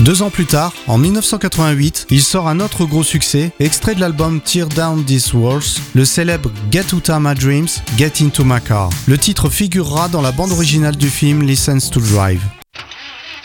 2 ans plus tard, en 1988, il sort un autre gros succès, extrait de l'album Tear Down These Walls, le célèbre Get Outta My Dreams, Get Into My Car. Le titre figurera dans la bande originale du film License to Drive.